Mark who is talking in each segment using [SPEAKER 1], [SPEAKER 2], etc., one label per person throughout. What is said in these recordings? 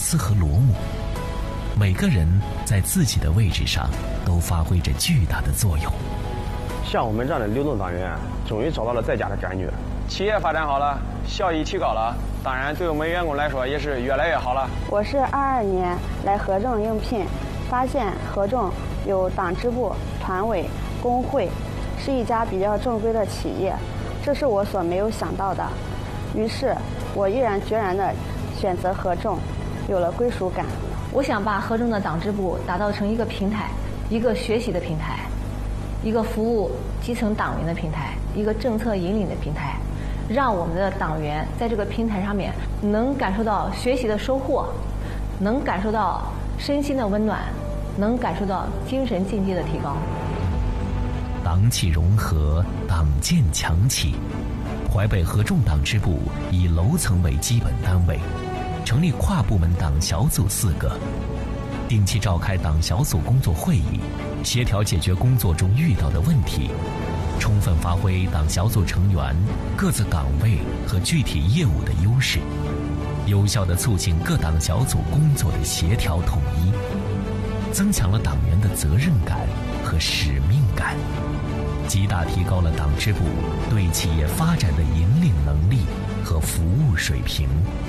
[SPEAKER 1] 丝和螺母。每个人在自己的位置上都发挥着巨大的作用。
[SPEAKER 2] 像我们这样的流动党员，终于找到了在家的感觉。企业发展好了，效益提高了，当然对我们员工来说也是越来越好了。
[SPEAKER 3] 我是22年来合众应聘，发现合众有党支部、团委、工会，是一家比较正规的企业，这是我所没有想到的。于是我毅然决然地选择合众，有了归属感。
[SPEAKER 4] 我想把合众的党支部打造成一个平台，一个学习的平台，一个服务基层党员的平台，一个政策引领的平台，让我们的党员在这个平台上面能感受到学习的收获，能感受到身心的温暖，能感受到精神境界的提高。
[SPEAKER 1] 党企融合，党建强起。淮北合众党支部以楼层为基本单位，成立跨部门党小组4个，定期召开党小组工作会议，协调解决工作中遇到的问题，充分发挥党小组成员各自岗位和具体业务的优势，有效地促进各党小组工作的协调统一，增强了党员的责任感和使命感，极大提高了党支部对企业发展的引领能力和服务水平。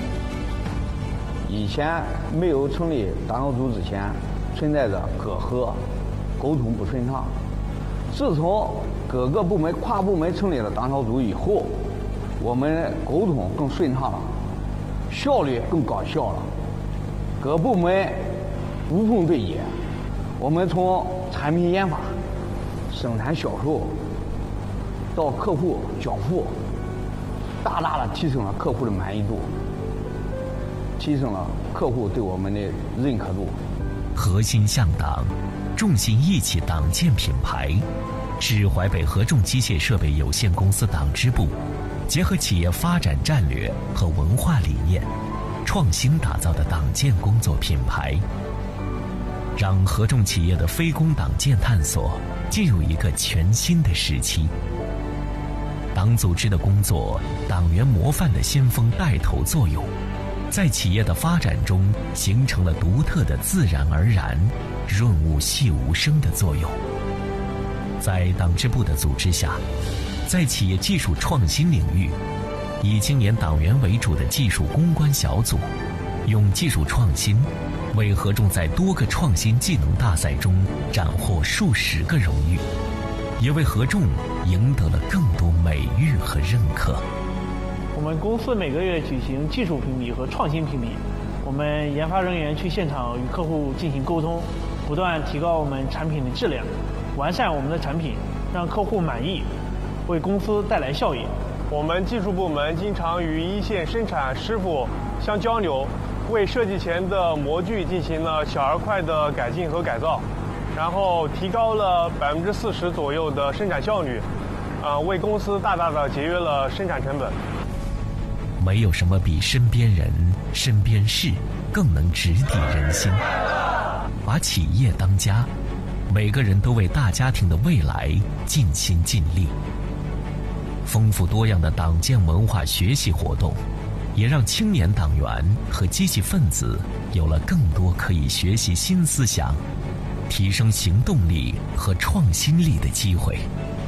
[SPEAKER 5] 以前没有成立党小组之前，存在着隔阂，沟通不顺畅。自从各个部门跨部门成立了党小组以后，我们沟通更顺畅了，效率更高效了，各部门无缝对接。我们从产品研发、生产销售到客户交付，大大的提升了客户的满意度，提升了客户对我们的认可度。
[SPEAKER 1] 核心向党，重心一起党建品牌，是淮北合众机械设备有限公司党支部结合企业发展战略和文化理念，创新打造的党建工作品牌，让合众企业的非公党建探索进入一个全新的时期。党组织的工作，党员模范的先锋带头作用，在企业的发展中形成了独特的自然而然、润物细无声的作用。在党支部的组织下，在企业技术创新领域，以青年党员为主的技术攻关小组，用技术创新为合众在多个创新技能大赛中斩获数十个荣誉，也为合众赢得了更多美誉和认可。
[SPEAKER 6] 我们公司每个月举行技术评比和创新评比，我们研发人员去现场与客户进行沟通，不断提高我们产品的质量，完善我们的产品，让客户满意，为公司带来效益。
[SPEAKER 7] 我们技术部门经常与一线生产师傅相交流，为设计前的模具进行了小而快的改进和改造，然后提高了40%左右的生产效率，为公司大大的节约了生产成本。
[SPEAKER 1] 没有什么比身边人、身边事更能直抵人心。把企业当家，每个人都为大家庭的未来尽心尽力。丰富多样的党建文化学习活动，也让青年党员和积极分子有了更多可以学习新思想、提升行动力和创新力的机会。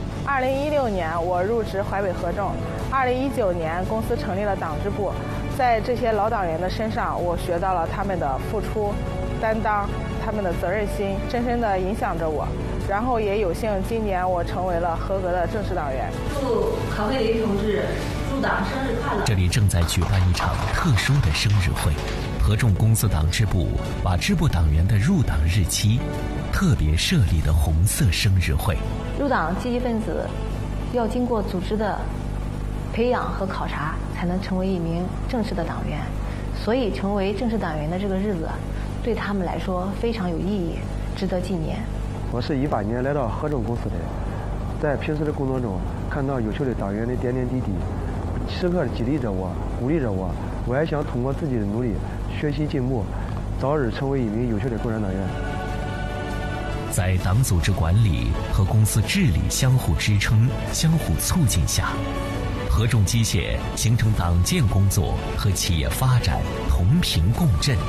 [SPEAKER 8] 2016年我入职淮北合众，2019年公司成立了党支部。在这些老党员的身上，我学到了他们的付出、担当，他们的责任心，深深地影响着我。然后也有幸今年我成为了合格的正式党员。
[SPEAKER 4] 祝郝佩林同志入党生日快乐！
[SPEAKER 1] 这里正在举办一场特殊的生日会，合众公司党支部把支部党员的入党日期特别设立的红色生日会。
[SPEAKER 4] 入党积极分子要经过组织的培养和考察，才能成为一名正式的党员。所以成为正式党员的这个日子，对他们来说非常有意义，值得纪念。
[SPEAKER 2] 我是18年来到合众公司的，在平时的工作中看到优秀的党员的点点滴滴，时刻激励着我，鼓励着我。我也想通过自己的努力学习进步，早日成为一名优秀的共产党员。
[SPEAKER 1] 在党组织管理和公司治理相互支撑、相互促进下，合众机械形成党建工作和企业发展同频共振。